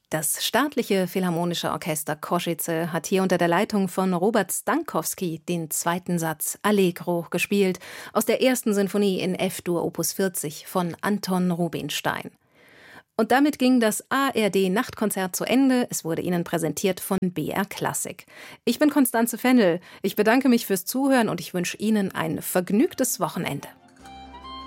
Das Staatliche Philharmonische Orchester Košice hat hier unter der Leitung von Robert Stankowski den zweiten Satz Allegro gespielt aus der ersten Sinfonie in F-Dur Opus 40 von Anton Rubinstein. Und damit ging das ARD-Nachtkonzert zu Ende. Es wurde Ihnen präsentiert von BR Klassik. Ich bin Constanze Fennel. Ich bedanke mich fürs Zuhören und ich wünsche Ihnen ein vergnügtes Wochenende.